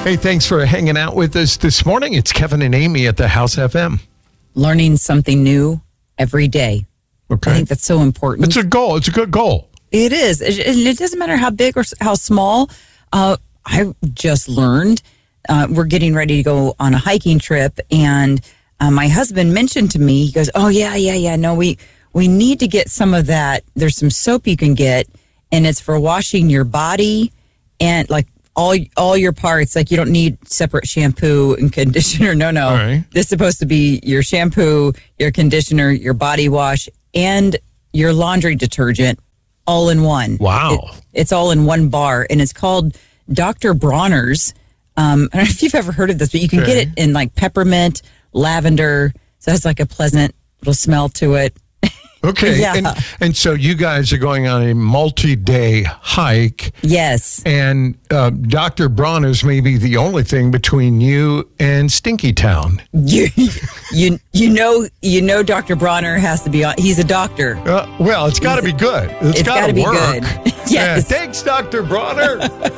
Hey, thanks for hanging out with us this morning. It's Kevin and Amy at the House FM. Learning something new every day. Okay. I think that's so important. It's a goal. It's a good goal. It is. It doesn't matter how big or how small. I just learned we're getting ready to go on a hiking trip, and my husband mentioned to me, he goes, oh, yeah. No, we need to get some of that. There's some soap you can get, and it's for washing your body and like all your parts. Like you don't need separate shampoo and conditioner. No. Right. This is supposed to be your shampoo, your conditioner, your body wash, and your laundry detergent all in one. Wow. It's all in one bar, and it's called Dr. Bronner's. I don't know if you've ever heard of this, but you can get it in like peppermint, lavender. So it has like a pleasant little smell to it. Okay. Yeah. And so you guys are going on a multi-day hike. Yes. And Dr. Bronner's may be the only thing between you and Stinky Town. You know Dr. Bronner has to be on. He's a doctor. Well, it's got to be good. It's got to be work. good. Yes. Thanks, Dr. Bronner.